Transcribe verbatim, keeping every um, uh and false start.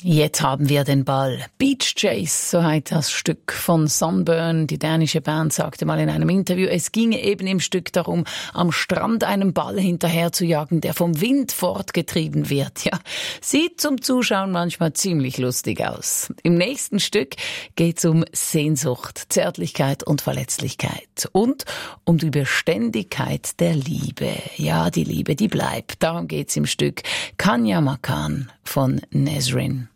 Jetzt haben wir den Ball. Beach Chase, so heißt das Stück von Sunburn. Die dänische Band sagte mal in einem Interview, es ginge eben im Stück darum, am Strand einem Ball hinterher zu jagen, der vom Wind fortgetrieben wird. Ja, sieht zum Zuschauen manchmal ziemlich lustig aus. Im nächsten Stück geht's um Sehnsucht, Zärtlichkeit und Verletzlichkeit und um die Beständigkeit der Liebe. Ja, die Liebe, die bleibt. Darum geht's im Stück Kanya Makan von Nesrin.